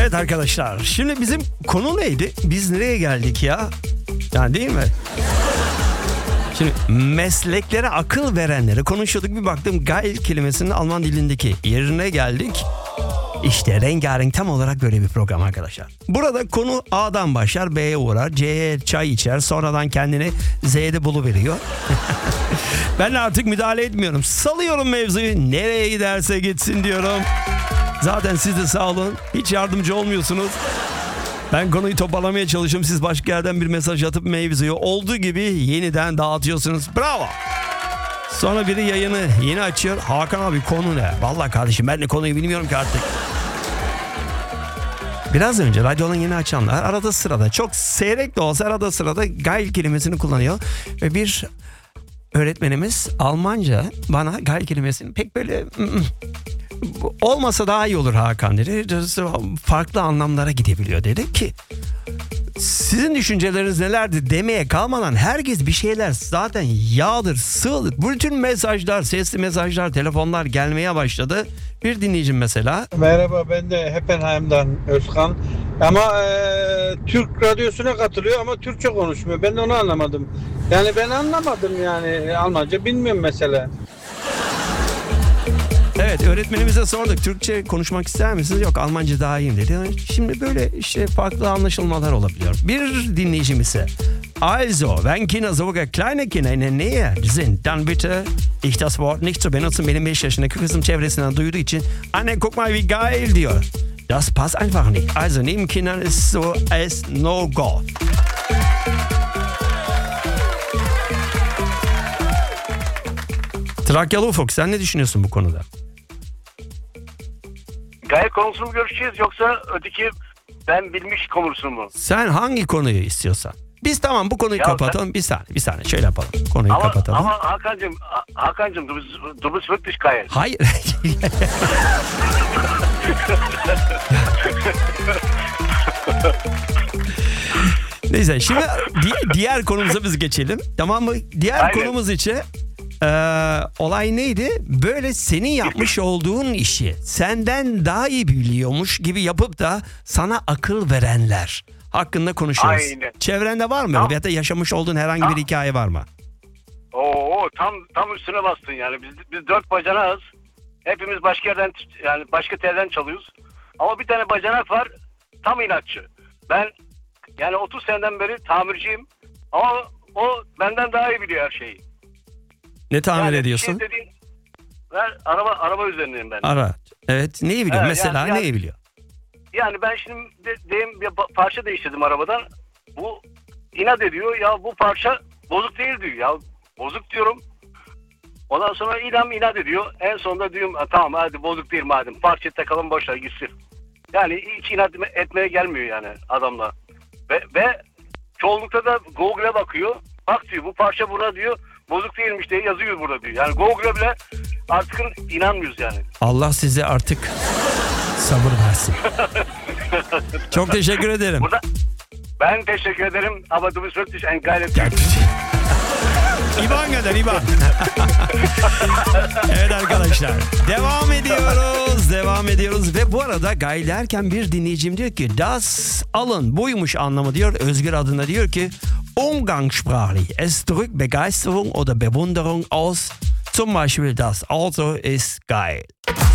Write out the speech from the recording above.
Evet arkadaşlar, şimdi bizim konu neydi? Biz nereye geldik ya? Yani değil mi? Şimdi mesleklere akıl verenleri konuşuyorduk, bir baktım geil kelimesinin Alman dilindeki yerine geldik. İşte rengarenk tam olarak böyle bir program arkadaşlar. Burada konu A'dan başlar, B'ye uğrar, C'ye çay içer, sonradan kendini Z'de buluveriyor. Ben artık müdahale etmiyorum. Salıyorum mevzuyu, nereye giderse gitsin diyorum. Zaten siz de sağ olun, hiç yardımcı olmuyorsunuz. Ben konuyu toparlamaya çalışıyorum. Siz başka yerden bir mesaj atıp mevzuyu olduğu gibi yeniden dağıtıyorsunuz. Bravo. Sonra biri yayını yeni açıyor. Hakan abi konu ne? Vallahi kardeşim ben de konuyu bilmiyorum ki artık. Biraz önce radyodan yeni açanlar arada sırada, çok seyrek de olsa arada sırada geil kelimesini kullanıyor. Ve bir öğretmenimiz Almanca bana geil kelimesini pek böyle olmasa daha iyi olur Hakan dedi. Farklı anlamlara gidebiliyor dedi ki sizin düşünceleriniz nelerdi demeye kalmadan herkes bir şeyler zaten yağdır, sığdır. Bütün mesajlar, sesli mesajlar, telefonlar gelmeye başladı. Bir dinleyicim mesela. Merhaba, ben de Heppenheim'dan Özkan. Ama Türk radyosuna katılıyor ama Türkçe konuşmuyor. Ben de onu anlamadım. Yani ben anlamadım yani, Almanca bilmiyorum mesela. Evet, öğretmenimize sorduk. Türkçe konuşmak ister misiniz? Yok, Almanca daha iyiyim dedi. Şimdi böyle işte farklı anlaşılmalar olabiliyor. Bir dinleyicim ise also, wenn Kinder sogar kleine Kinder in der Nähe sind, dann bitte ich das Wort nicht zu benutzen. Benim 5 yaşındaki kızım çevresinden duyduğu için anne guck mal wie geil diyor. Das passt einfach nicht. Also neben Kindern ist so als no go. Trakyalı Ufuk, sen ne düşünüyorsun bu konuda? Gaye konusunu mu görüşeceğiz yoksa öteki ben bilmiş konusunu mu? Sen hangi konuyu istiyorsan. Biz tamam bu konuyu kapatalım. Bir saniye şöyle yapalım. Konuyu kapatalım. Ama Hakan'cığım du bist wirklich geil. Hayır. Neyse şimdi diğer konumuza biz geçelim. Tamam mı? Diğer konumuz için olay neydi? Böyle senin yapmış olduğun işi senden daha iyi biliyormuş gibi yapıp da sana akıl verenler hakkında konuşuyoruz. Aynen. Çevrende var mı? Ya da yaşamış olduğun herhangi bir hikaye var mı? Oo, tam üstüne bastın yani. Biz 4 bacanağız. Hepimiz başka yerden, yani başka telden çalıyoruz. Ama bir tane bacanak var, tam inatçı. Ben yani 30 seneden beri tamirciyim. Ama o benden daha iyi biliyor her şeyi. Ne tamir yani ediyorsun? Şey dediğin, araba üzerindeyim ben. Ara. Evet. Neyi biliyor? Evet, mesela yani, neyi biliyor? Yani ben şimdi bir parça değiştirdim arabadan. Bu inat ediyor. Ya bu parça bozuk değil diyor. Ya bozuk diyorum. Ondan sonra inat ediyor. En sonunda diyorum tamam hadi bozuk değil madem. Parçayı takalım boşver gitsin. Yani hiç inat etmeye gelmiyor yani adamla. Ve çoğunlukta da Google'a bakıyor. Bak diyor bu parça burada diyor. Bozuk değilmiş diye yazıyor burada diyor. Yani Google'a bile artık inanmıyoruz yani. Allah size artık sabır versin. Çok teşekkür ederim. Ben teşekkür ederim. Aber du bist wirklich ein geiler Typ. İban gönder İban. Evet arkadaşlar. Devam ediyoruz. Ve bu arada geil derken bir dinleyicim diyor ki das alın buymuş anlamı diyor. Özgür adına diyor ki umgangssprachlich. Es drückt Begeisterung oder Bewunderung aus. Zum Beispiel das Auto ist geil.